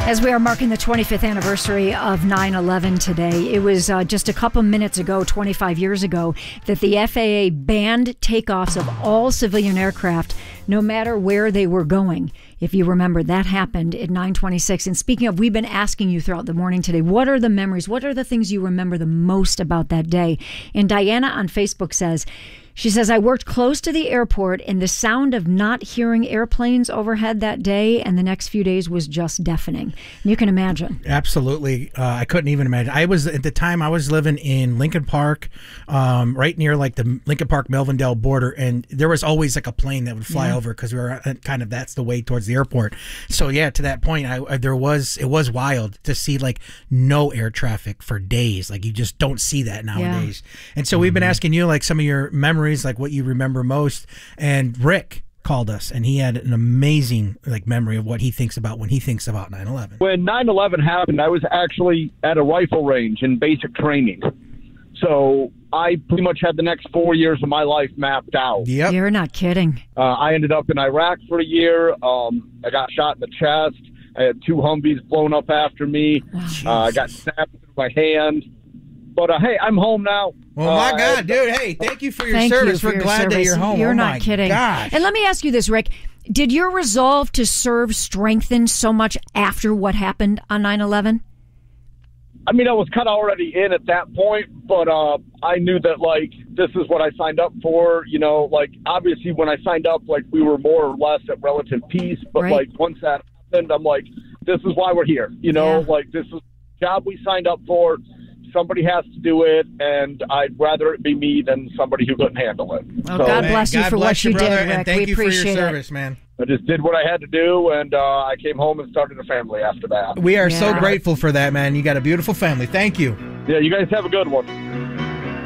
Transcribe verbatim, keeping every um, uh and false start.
As we are marking the twenty-fifth anniversary of nine eleven today, it was uh, just a couple minutes ago, twenty-five years ago, that the F A A banned takeoffs of all civilian aircraft, no matter where they were going. If you remember, that happened at nine twenty-six. And speaking of, we've been asking you throughout the morning today, what are the memories? What are the things you remember the most about that day? And Diana on Facebook says, she says, I worked close to the airport and the sound of not hearing airplanes overhead that day and the next few days was just deafening. And you can imagine. Absolutely. Uh, I couldn't even imagine. I was, at the time, I was living in Lincoln Park, um, right near like the Lincoln Park Melvindale border. And there was always like a plane that would fly yeah. over because we were kind of, that's the way towards the airport. So yeah, to that point, I, I there was, it was wild to see like no air traffic for days. Like you just don't see that nowadays. Yeah. And so mm-hmm. we've been asking you like some of your memories, like what you remember most, and Rick called us and he had an amazing like memory of what he thinks about when he thinks about nine eleven. When nine eleven happened, I was actually at a rifle range in basic training, so I pretty much had the next four years of my life mapped out. Yep. You're not kidding. uh, I ended up in Iraq for a year. um, I got shot in the chest. I had two Humvees blown up after me. Wow. uh, I got stabbed through my hand. But, uh, hey, I'm home now. Well, my uh, God, dude, hey, thank you for your thank service. You for We're your glad service. that you're home. You're oh not my kidding. Gosh. And let me ask you this, Rick. Did your resolve to serve strengthen so much after what happened on nine eleven? I mean, I was kind of already in at that point, but uh, I knew that, like, this is what I signed up for. You know, like, obviously when I signed up, like, we were more or less at relative peace. But, right. like, once that happened, I'm like, this is why we're here. You know, yeah. like, this is the job we signed up for. Somebody has to do it, and I'd rather it be me than somebody who couldn't handle it. Well, so, God bless you God for bless what you, you brother, did, Rick. and thank we you appreciate for your it. service, man. I just did what I had to do, and uh, I came home and started a family after that. We are yeah. so grateful for that, man. You got a beautiful family. Thank you. Yeah, you guys have a good one.